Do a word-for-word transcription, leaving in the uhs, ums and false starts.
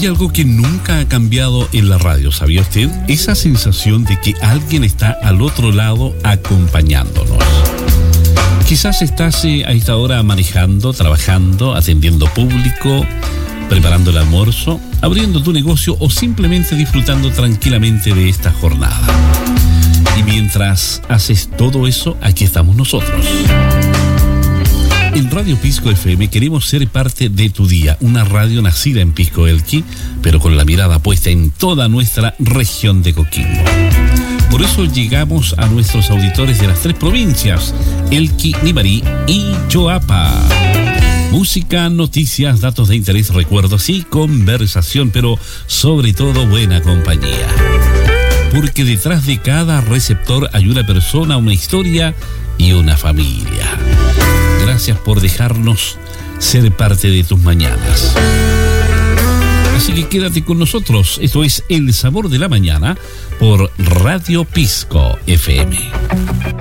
Hay algo que nunca ha cambiado en la radio, ¿sabía usted? Esa sensación de que alguien está al otro lado acompañándonos. Quizás estás eh, a esta hora manejando, trabajando, atendiendo público, preparando el almuerzo, abriendo tu negocio o simplemente disfrutando tranquilamente de esta jornada. Y mientras haces todo eso, aquí estamos nosotros. En Radio Pisco F M queremos ser parte de tu día, una radio nacida en Pisco Elqui, pero con la mirada puesta en toda nuestra región de Coquimbo. Por eso llegamos a nuestros auditores de las tres provincias, Elqui, Nimarí y Choapa. Música, noticias, datos de interés, recuerdos y conversación, pero sobre todo buena compañía. Porque detrás de cada receptor hay una persona, una historia y una familia. Gracias por dejarnos ser parte de tus mañanas. Así que quédate con nosotros. Esto es El Sabor de la Mañana por Radio Pisco F M.